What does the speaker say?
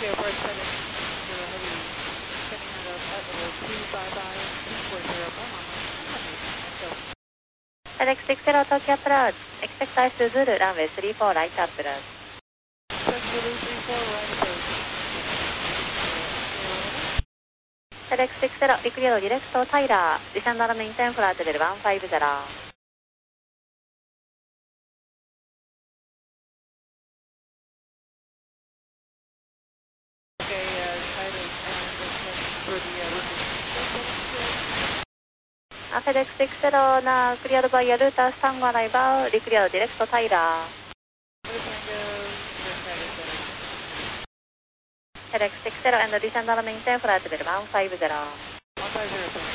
Airport 7, 0 heavy, sending out of level 255, 240, FedEx 60 Tokyo approach. Expect ice to Zulu, runway 34 right approach. Zulu 34 right approach. FedEx 60 陸両ディレクトタイラー、descend on maintain flight level 150. FedEx 60 now cleared by your route Tango arrival, declare direct to Tyler. FedEx 60 and descend on maintain flight level 150. 150.